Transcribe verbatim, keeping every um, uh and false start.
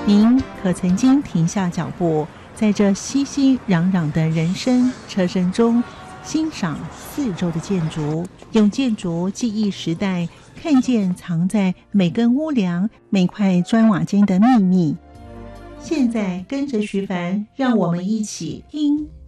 您可曾经停下脚步，在这熙熙攘攘的人声车声中，欣赏四周的建筑，用建筑记忆时代，看见藏在每根屋梁、每块砖瓦间的秘密。现在跟着徐凡，让我们一起听